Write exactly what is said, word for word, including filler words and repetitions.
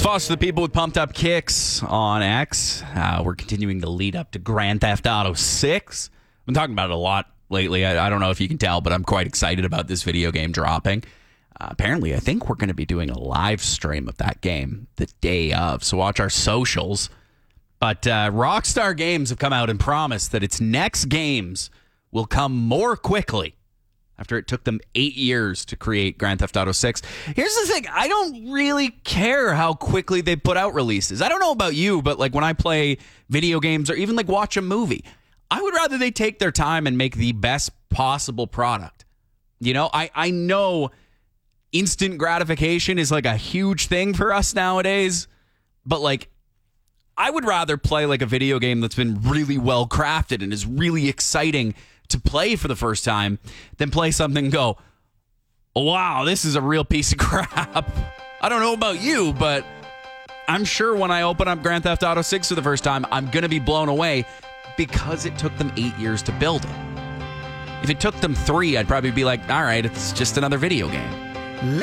Foster the people with pumped up kicks on X. Uh, we're continuing to lead up to Grand Theft Auto six. I've been talking about it a lot lately. I, I don't know if you can tell, but I'm quite excited about this video game dropping. Uh, apparently, I think we're going to be doing a live stream of that game the day of. So watch our socials. But uh, Rockstar Games have come out and promised that its next games will come more quickly after it took them eight years to create Grand Theft Auto six. Here's the thing. I don't really care how quickly they put out releases. I don't know about you, but like when I play video games or even like watch a movie, I would rather they take their time and make the best possible product. You know, I, I know instant gratification is like a huge thing for us nowadays, but like I would rather play like a video game that's been really well crafted and is really exciting to play for the first time than play something and go, wow, this is a real piece of crap. I don't know about you, but I'm sure when I open up Grand Theft Auto six for the first time, I'm going to be blown away because it took them eight years to build it. If it took them three, I'd probably be like, all right, it's just another video game.